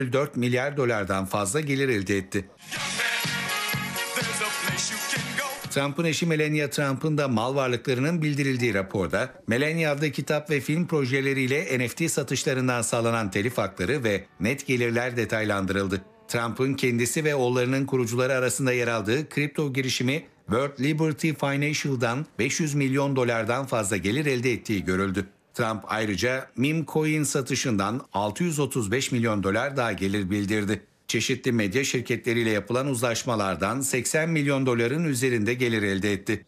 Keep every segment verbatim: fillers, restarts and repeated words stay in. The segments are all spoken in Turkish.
dört milyar dolardan fazla gelir elde etti. Trump'ın eşi Melania Trump'ın da mal varlıklarının bildirildiği raporda, Melania adlı kitap ve film projeleriyle N F T satışlarından sağlanan telif hakları ve net gelirler detaylandırıldı. Trump'ın kendisi ve oğullarının kurucuları arasında yer aldığı kripto girişimi World Liberty Financial'dan beş yüz milyon dolardan fazla gelir elde ettiği görüldü. Trump ayrıca meme coin satışından altı yüz otuz beş milyon dolar daha gelir bildirdi. Çeşitli medya şirketleriyle yapılan uzlaşmalardan seksen milyon doların üzerinde gelir elde etti.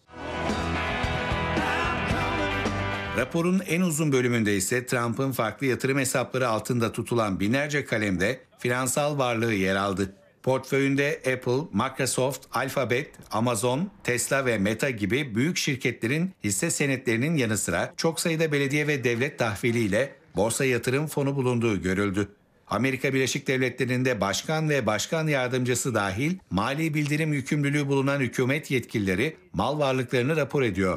Raporun en uzun bölümünde ise Trump'ın farklı yatırım hesapları altında tutulan binlerce kalemde finansal varlığı yer aldı. Portföyünde Apple, Microsoft, Alphabet, Amazon, Tesla ve Meta gibi büyük şirketlerin hisse senetlerinin yanı sıra çok sayıda belediye ve devlet tahviliyle borsa yatırım fonu bulunduğu görüldü. Amerika Birleşik Devletleri'nde başkan ve başkan yardımcısı dahil mali bildirim yükümlülüğü bulunan hükümet yetkilileri mal varlıklarını rapor ediyor.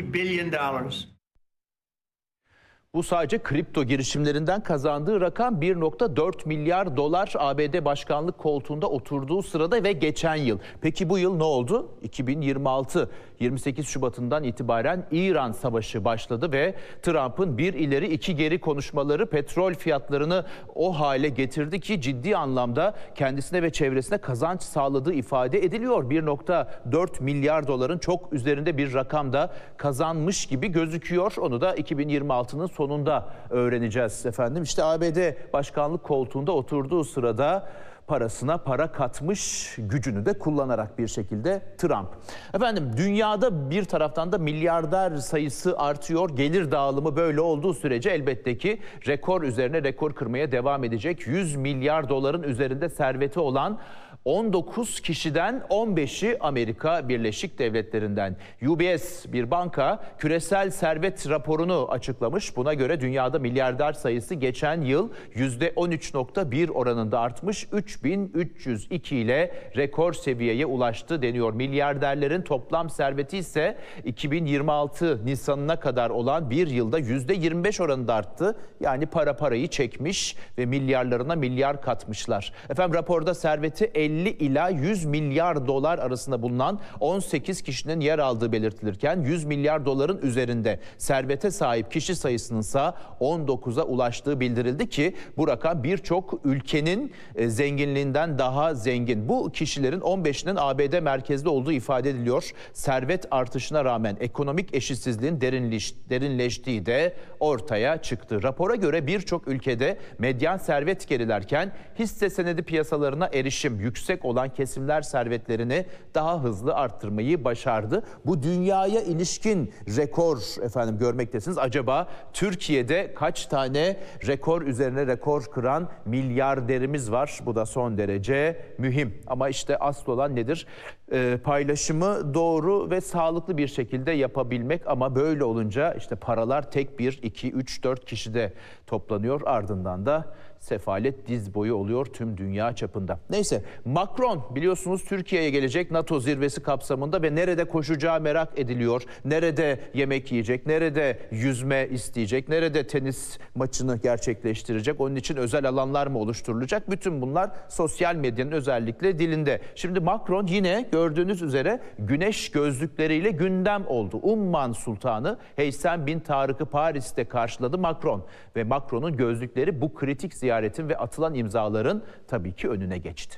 Bu sadece kripto girişimlerinden kazandığı rakam bir virgül dört milyar dolar A B D başkanlık koltuğunda oturduğu sırada ve geçen yıl. Peki bu yıl ne oldu? iki bin yirmi altı yirmi sekiz Şubat'ından itibaren İran Savaşı başladı ve Trump'ın bir ileri iki geri konuşmaları petrol fiyatlarını o hale getirdi ki ciddi anlamda kendisine ve çevresine kazanç sağladığı ifade ediliyor. bir virgül dört milyar doların çok üzerinde bir rakamda kazanmış gibi gözüküyor. Onu da iki bin yirmi altının sonunda öğreneceğiz efendim. İşte A B D başkanlık koltuğunda oturduğu sırada parasına para katmış, gücünü de kullanarak bir şekilde Trump. Efendim dünyada bir taraftan da milyarder sayısı artıyor. Gelir dağılımı böyle olduğu sürece elbette ki rekor üzerine rekor kırmaya devam edecek. yüz milyar doların üzerinde serveti olan on dokuz kişiden on beşi Amerika Birleşik Devletleri'nden. U B S bir banka küresel servet raporunu açıklamış. Buna göre dünyada milyarder sayısı geçen yıl yüzde on üç virgül bir oranında artmış. üç bin üç yüz iki ile rekor seviyeye ulaştı deniyor. Milyarderlerin toplam serveti ise iki bin yirmi altı Nisan'ına kadar olan bir yılda yüzde yirmi beş oranında arttı. Yani para parayı çekmiş ve milyarlarına milyar katmışlar. Efendim raporda serveti elli ila yüz milyar dolar arasında bulunan on sekiz kişinin yer aldığı belirtilirken yüz milyar doların üzerinde servete sahip kişi sayısının ise on dokuza ulaştığı bildirildi ki bu rakam birçok ülkenin zenginliğinden daha zengin. Bu kişilerin on beşinin A B D merkezli olduğu ifade ediliyor. Servet artışına rağmen ekonomik eşitsizliğin derinleş, derinleştiği de ortaya çıktı. Rapora göre birçok ülkede medyan servet gerilerken hisse senedi piyasalarına erişim yüksek olan kesimler servetlerini daha hızlı arttırmayı başardı. Bu dünyaya ilişkin rekor efendim görmektesiniz. Acaba Türkiye'de kaç tane rekor üzerine rekor kıran milyarderimiz var? Bu da son derece mühim. Ama işte asıl olan nedir? Ee, paylaşımı doğru ve sağlıklı bir şekilde yapabilmek ama böyle olunca işte paralar tek bir, iki, üç, dört kişide toplanıyor. Ardından da sefalet diz boyu oluyor tüm dünya çapında. Neyse Macron biliyorsunuz Türkiye'ye gelecek NATO zirvesi kapsamında ve nerede koşacağı merak ediliyor. Nerede yemek yiyecek, nerede yüzme isteyecek, nerede tenis maçını gerçekleştirecek. Onun için özel alanlar mı oluşturulacak? Bütün bunlar sosyal medyanın özellikle dilinde. Şimdi Macron yine gördüğünüz üzere güneş gözlükleriyle gündem oldu. Umman Sultanı Heysem bin Tarık'ı Paris'te karşıladı Macron ve Macron'un gözlükleri bu kritik ziyaretin ve atılan imzaların tabii ki önüne geçti.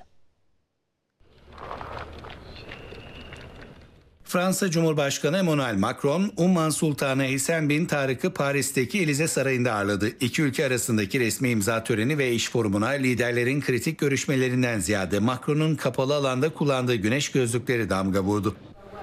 Fransa Cumhurbaşkanı Emmanuel Macron, Umman Sultanı Heysem bin Tarık'ı Paris'teki Elize Sarayı'nda ağırladı. İki ülke arasındaki resmi imza töreni ve iş forumuna liderlerin kritik görüşmelerinden ziyade Macron'un kapalı alanda kullandığı güneş gözlükleri damga vurdu.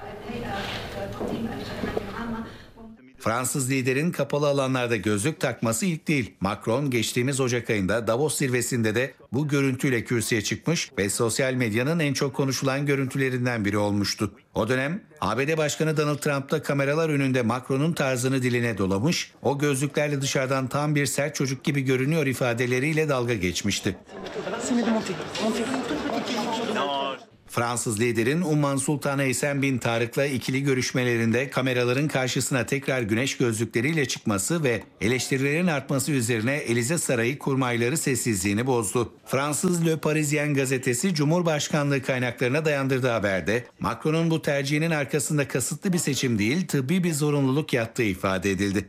Fransız liderin kapalı alanlarda gözlük takması ilk değil. Macron geçtiğimiz Ocak ayında Davos zirvesinde de bu görüntüyle kürsüye çıkmış ve sosyal medyanın en çok konuşulan görüntülerinden biri olmuştu. O dönem A B D Başkanı Donald Trump da kameralar önünde Macron'un tarzını diline dolamış, o gözlüklerle dışarıdan tam bir sert çocuk gibi görünüyor ifadeleriyle dalga geçmişti. Fransız liderin Umman Sultan Eysen bin Tarık'la ikili görüşmelerinde kameraların karşısına tekrar güneş gözlükleriyle çıkması ve eleştirilerin artması üzerine Elize Sarayı kurmayları sessizliğini bozdu. Fransız Le Parisien gazetesi Cumhurbaşkanlığı kaynaklarına dayandırdığı haberde Macron'un bu tercihinin arkasında kasıtlı bir seçim değil, tıbbi bir zorunluluk yattığı ifade edildi.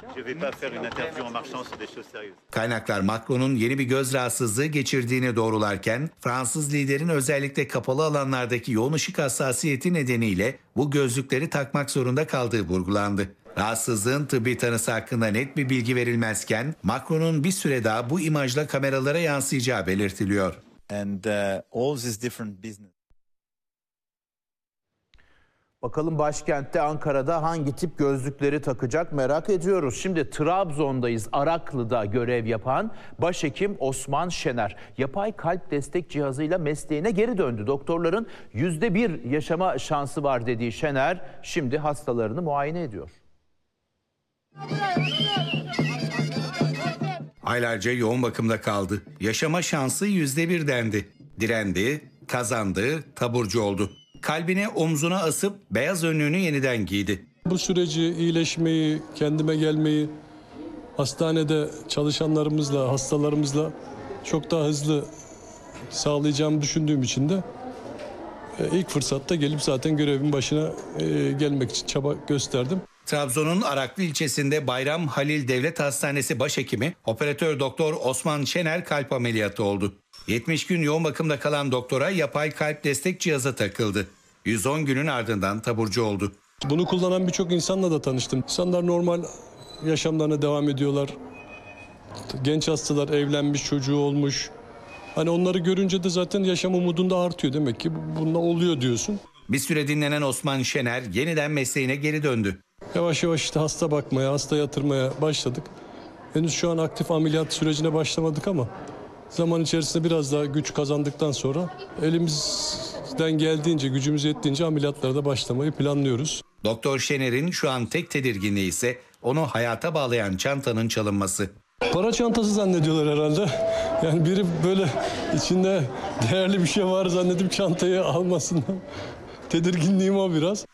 Kaynaklar Macron'un yeni bir göz rahatsızlığı geçirdiğini doğrularken Fransız liderin özellikle kapalı alanlardaki yoğun ışık hassasiyeti nedeniyle bu gözlükleri takmak zorunda kaldığı vurgulandı. Rahatsızlığın tıbbi tanısı hakkında net bir bilgi verilmezken Macron'un bir süre daha bu imajla kameralara yansıyacağı belirtiliyor. And uh, all these different business. Bakalım başkentte Ankara'da hangi tip gözlükleri takacak merak ediyoruz. Şimdi Trabzon'dayız. Araklı'da görev yapan başhekim Osman Şener yapay kalp destek cihazıyla mesleğine geri döndü. Doktorların yüzde bir yaşama şansı var dediği Şener şimdi hastalarını muayene ediyor. Aylarca yoğun bakımda kaldı. Yaşama şansı yüzde bir dendi. Direndi, kazandı, taburcu oldu. Kalbini omzuna asıp beyaz önlüğünü yeniden giydi. Bu süreci, iyileşmeyi, kendime gelmeyi hastanede çalışanlarımızla, hastalarımızla çok daha hızlı sağlayacağımı düşündüğüm için de ilk fırsatta gelip zaten görevin başına gelmek için çaba gösterdim. Trabzon'un Araklı ilçesinde Bayram Halil Devlet Hastanesi başhekimi operatör doktor Osman Şener kalp ameliyatı oldu. yetmiş gün yoğun bakımda kalan doktora yapay kalp destek cihazı takıldı. yüz on günün ardından taburcu oldu. Bunu kullanan birçok insanla da tanıştım. İnsanlar normal yaşamlarına devam ediyorlar. Genç hastalar evlenmiş, çocuğu olmuş. Hani onları görünce de zaten yaşam umudunda artıyor. Demek ki bununla oluyor diyorsun. Bir süre dinlenen Osman Şener yeniden mesleğine geri döndü. Yavaş yavaş işte hasta bakmaya, hasta yatırmaya başladık. Henüz şu an aktif ameliyat sürecine başlamadık ama zaman içerisinde biraz daha güç kazandıktan sonra elimizden geldiğince, gücümüz yettiğince ameliyatlara da başlamayı planlıyoruz. Doktor Şener'in şu an tek tedirginliği ise onu hayata bağlayan çantanın çalınması. Para çantası zannediyorlar herhalde. Yani biri böyle içinde değerli bir şey var zannedip çantayı almasından. Tedirginliğim o biraz.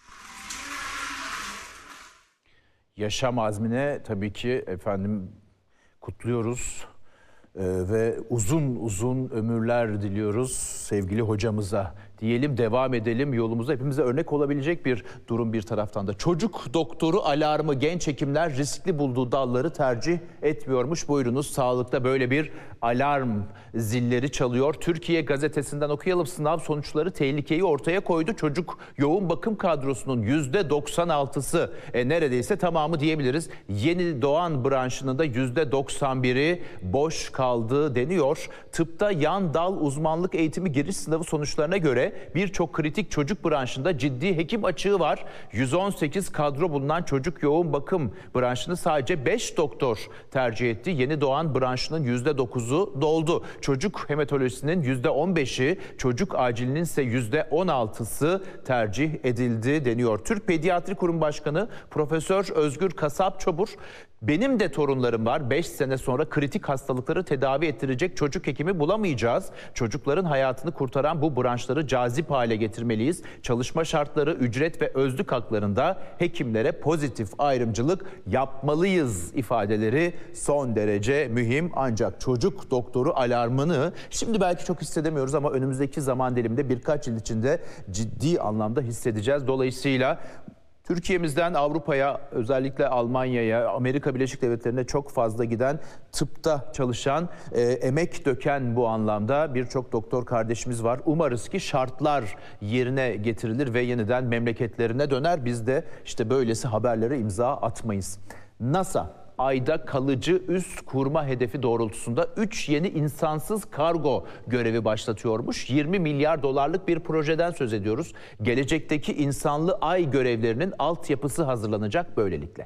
Yaşam azmine tabii ki efendim kutluyoruz ee, ve uzun uzun ömürler diliyoruz sevgili hocamıza. Diyelim, devam edelim yolumuza. Hepimize örnek olabilecek bir durum bir taraftan da. Çocuk doktoru alarmı, genç hekimler riskli bulduğu dalları tercih etmiyormuş. Buyurunuz, sağlıkta böyle bir alarm zilleri çalıyor. Türkiye Gazetesi'nden okuyalım. Sınav sonuçları tehlikeyi ortaya koydu. Çocuk yoğun bakım kadrosunun yüzde doksan altısı e, neredeyse tamamı diyebiliriz. Yeni doğan branşının da yüzde doksan biri boş kaldı deniyor. Tıpta yan dal uzmanlık eğitimi giriş sınavı sonuçlarına göre birçok kritik çocuk branşında ciddi hekim açığı var. yüz on sekiz kadro bulunan çocuk yoğun bakım branşını sadece beş doktor tercih etti. Yeni doğan branşının yüzde dokuzu doldu. Çocuk hematolojisinin yüzde on beşi, çocuk acilinin ise yüzde on altısı tercih edildi deniyor. Türk Pediatri Kurum Başkanı Profesör Özgür Kasap Çobur, benim de torunlarım var. beş sene sonra kritik hastalıkları tedavi ettirecek çocuk hekimi bulamayacağız. Çocukların hayatını kurtaran bu branşları cazip hale getirmeliyiz. Çalışma şartları, ücret ve özlük haklarında hekimlere pozitif ayrımcılık yapmalıyız ifadeleri son derece mühim. Ancak çocuk doktoru alarmını şimdi belki çok hissedemiyoruz ama önümüzdeki zaman diliminde birkaç yıl içinde ciddi anlamda hissedeceğiz. Dolayısıyla Türkiye'mizden Avrupa'ya, özellikle Almanya'ya, Amerika Birleşik Devletleri'ne çok fazla giden, tıpta çalışan, e, emek döken bu anlamda birçok doktor kardeşimiz var. Umarız ki şartlar yerine getirilir ve yeniden memleketlerine döner. Biz de işte böylesi haberlere imza atmayız. NASA Ay'da kalıcı üs kurma hedefi doğrultusunda üç yeni insansız kargo görevi başlatıyormuş. yirmi milyar dolarlık bir projeden söz ediyoruz. Gelecekteki insanlı ay görevlerinin altyapısı hazırlanacak böylelikle.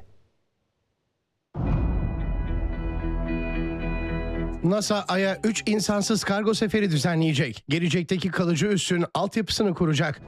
NASA Ay'a üç insansız kargo seferi düzenleyecek. Gelecekteki kalıcı üssün altyapısını kuracak.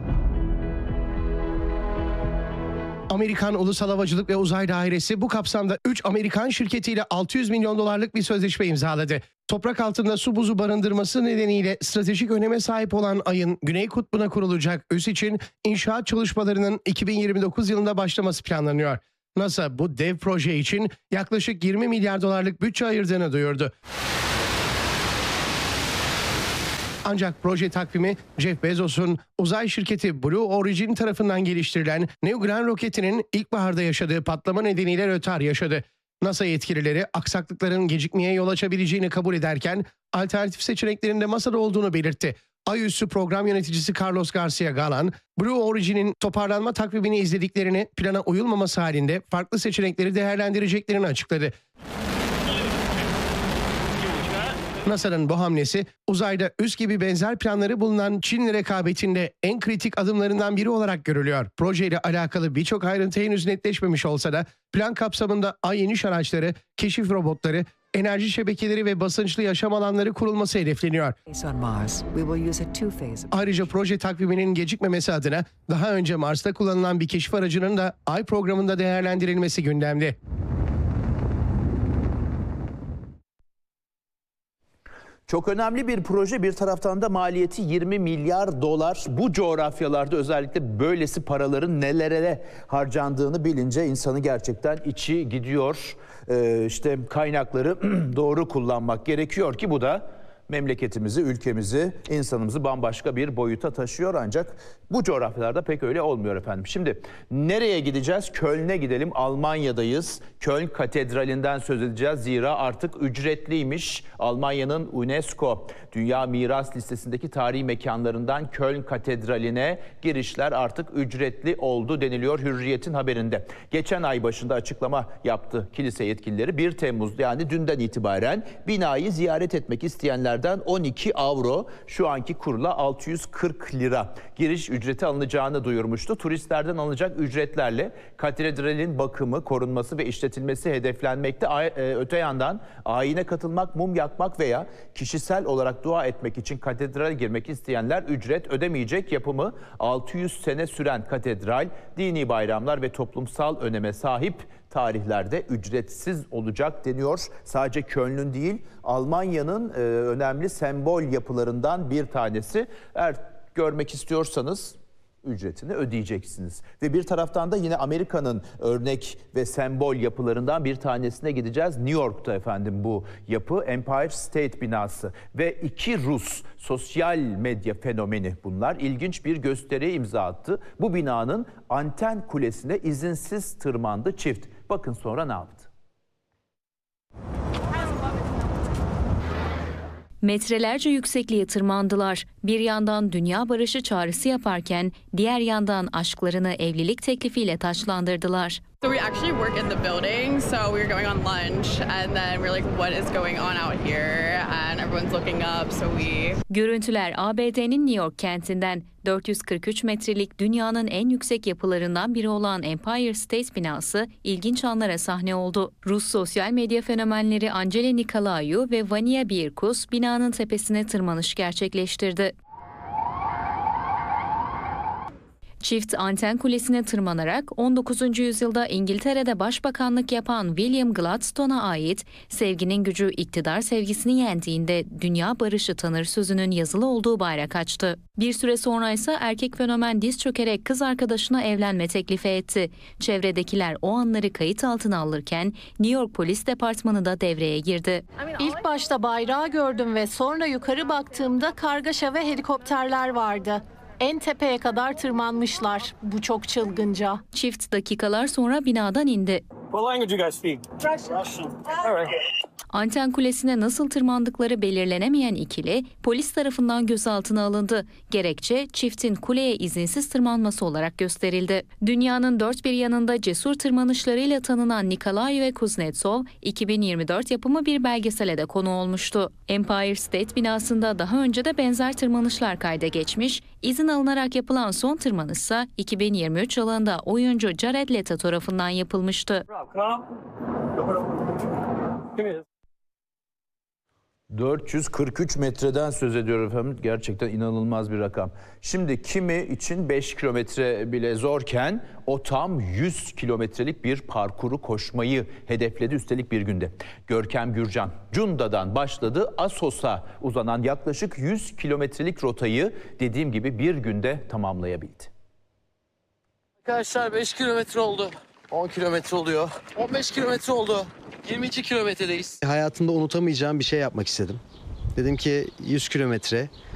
Amerikan Ulusal Havacılık ve Uzay Dairesi bu kapsamda üç Amerikan şirketiyle altı yüz milyon dolarlık bir sözleşme imzaladı. Toprak altında su buzu barındırması nedeniyle stratejik öneme sahip olan Ay'ın Güney Kutbu'na kurulacak üs için inşaat çalışmalarının iki bin yirmi dokuz yılında başlaması planlanıyor. NASA bu dev proje için yaklaşık yirmi milyar dolarlık bütçe ayırdığını duyurdu. Ancak proje takvimi Jeff Bezos'un uzay şirketi Blue Origin tarafından geliştirilen New Glenn roketinin ilkbaharda yaşadığı patlama nedeniyle rötar yaşadı. NASA yetkilileri aksaklıkların gecikmeye yol açabileceğini kabul ederken alternatif seçeneklerin de masada olduğunu belirtti. Ay üssü program yöneticisi Carlos Garcia Galan, Blue Origin'in toparlanma takvimini izlediklerini, plana uyulmaması halinde farklı seçenekleri değerlendireceklerini açıkladı. NASA'nın bu hamlesi uzayda üs gibi benzer planları bulunan Çin'le rekabetinde en kritik adımlarından biri olarak görülüyor. Projeyle alakalı birçok ayrıntı henüz netleşmemiş olsa da plan kapsamında Ay iniş araçları, keşif robotları, enerji şebekeleri ve basınçlı yaşam alanları kurulması hedefleniyor. Ayrıca proje takviminin gecikmemesi adına daha önce Mars'ta kullanılan bir keşif aracının da Ay programında değerlendirilmesi gündemde. Çok önemli bir proje, bir taraftan da maliyeti yirmi milyar dolar. Bu coğrafyalarda özellikle böylesi paraların nelere harcandığını bilince insanın gerçekten içi gidiyor. Ee, işte kaynakları doğru kullanmak gerekiyor ki bu da memleketimizi, ülkemizi, insanımızı bambaşka bir boyuta taşıyor, ancak bu coğrafyalarda pek öyle olmuyor efendim. Şimdi nereye gideceğiz? Köln'e gidelim. Almanya'dayız. Köln Katedrali'nden söz edeceğiz. Zira artık ücretliymiş. Almanya'nın UNESCO Dünya Miras Listesi'ndeki tarihi mekanlarından Köln Katedrali'ne girişler artık ücretli oldu deniliyor Hürriyet'in haberinde. Geçen ay başında açıklama yaptı kilise yetkilileri. bir Temmuz yani dünden itibaren binayı ziyaret etmek isteyenler on iki avro, şu anki kurla altı yüz kırk lira giriş ücreti alınacağını duyurmuştu. Turistlerden alınacak ücretlerle katedralin bakımı, korunması ve işletilmesi hedeflenmekte. Öte yandan ayine katılmak, mum yakmak veya kişisel olarak dua etmek için katedrale girmek isteyenler ücret ödemeyecek. Yapımı altı yüz sene süren katedral, dini bayramlar ve toplumsal öneme sahip tarihlerde ücretsiz olacak deniyor. Sadece Köln'ün değil, Almanya'nın e, önemli sembol yapılarından bir tanesi. Eğer görmek istiyorsanız ücretini ödeyeceksiniz. Ve bir taraftan da yine Amerika'nın örnek ve sembol yapılarından bir tanesine gideceğiz. New York'ta efendim bu yapı, Empire State binası ve iki Rus sosyal medya fenomeni bunlar. İlginç bir gösteriye imza attı. Bu binanın anten kulesine izinsiz tırmandı çift. Bakın sonra ne yaptı? Metrelerce yüksekliğe tırmandılar. Bir yandan dünya barışı çağrısı yaparken diğer yandan aşklarını evlilik teklifiyle taçlandırdılar. So we actually work in the building, so we were going on lunch and then we're like, what is going on out here? And everyone's looking up, so we... Görüntüler A B D'nin New York kentinden. dört yüz kırk üç metrelik dünyanın en yüksek yapılarından biri olan Empire State binası ilginç anlara sahne oldu. Rus sosyal medya fenomenleri Angela Nikolaou ve Vania Birkus binanın tepesine tırmanış gerçekleştirdi. Çift anten kulesine tırmanarak on dokuzuncu yüzyılda İngiltere'de başbakanlık yapan William Gladstone'a ait "Sevginin gücü iktidar sevgisini yendiğinde dünya barışı tanır" sözünün yazılı olduğu bayrak açtı. Bir süre sonra ise erkek fenomen diz çökerek kız arkadaşına evlenme teklifi etti. Çevredekiler o anları kayıt altına alırken New York Polis Departmanı da devreye girdi. İlk başta bayrağı gördüm ve sonra yukarı baktığımda kargaşa ve helikopterler vardı. En tepeye kadar tırmanmışlar. Bu çok çılgınca. Çift dakikalar sonra binadan indi. What language you guys speak? Russian. All right. Anten kulesine nasıl tırmandıkları belirlenemeyen ikili polis tarafından gözaltına alındı. Gerekçe çiftin kuleye izinsiz tırmanması olarak gösterildi. Dünyanın dört bir yanında cesur tırmanışlarıyla tanınan Nikolaou ve Kuznetsov iki bin yirmi dört yapımı bir belgesele de konu olmuştu. Empire State binasında daha önce de benzer tırmanışlar kayda geçmiş, izin alınarak yapılan son tırmanışsa iki bin yirmi üç yılında oyuncu Jared Leto tarafından yapılmıştı. dört yüz kırk üç metreden söz ediyorum efendim. Gerçekten inanılmaz bir rakam. Şimdi kimi için beş kilometre bile zorken o tam yüz kilometrelik bir parkuru koşmayı hedefledi, üstelik bir günde. Görkem Gürcan, Cunda'dan başladı, Assos'a uzanan yaklaşık yüz kilometrelik rotayı dediğim gibi bir günde tamamlayabildi. Arkadaşlar beş kilometre oldu. on kilometre oluyor. on beş kilometre oldu. yirmi iki kilometredeyiz. Hayatımda unutamayacağım bir şey yapmak istedim. Dedim ki yüz kilometre